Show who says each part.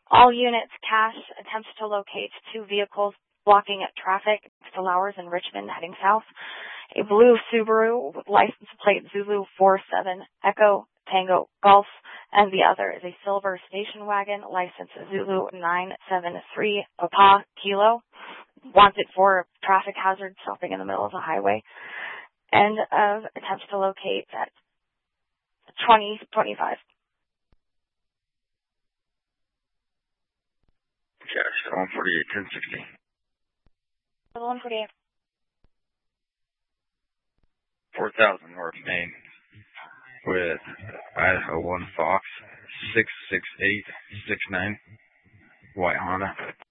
Speaker 1: All units, cache attempts to locate 2 vehicles blocking traffic to Flowers in Richmond heading south. A blue Subaru with license plate Zulu 47 Echo Tango Golf, and the other is a silver station wagon, license Zulu 973 Papa Kilo, wanted for traffic hazard stopping in the middle of the highway. End of attempts to locate at 2025.
Speaker 2: Cash, 148, 1060.
Speaker 1: 148.
Speaker 2: 4000 North Main with Idaho 1 Fox 66869 white Honda.